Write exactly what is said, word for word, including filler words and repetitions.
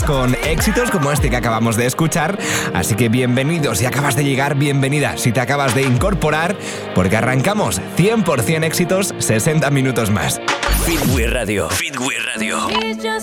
con éxitos como este que acabamos de escuchar. Así que bienvenido si acabas de llegar, bienvenida si te acabas de incorporar, porque arrancamos cien por ciento éxitos, sesenta minutos más. Feedway Radio. Feedway Radio.